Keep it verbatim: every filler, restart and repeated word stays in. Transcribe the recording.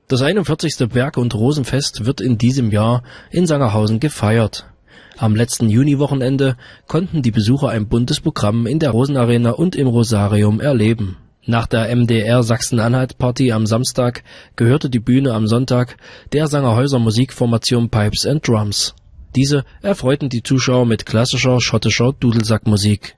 Das einundvierzigste Berg- und Rosenfest wird in diesem Jahr in Sangerhausen gefeiert. Am letzten Juniwochenende konnten die Besucher ein buntes Programm in der Rosenarena und im Rosarium erleben. Nach der M D R Sachsen-Anhalt-Party am Samstag gehörte die Bühne am Sonntag der Sangerhäuser Musikformation Pipes and Drums. Diese erfreuten die Zuschauer mit klassischer schottischer Dudelsackmusik.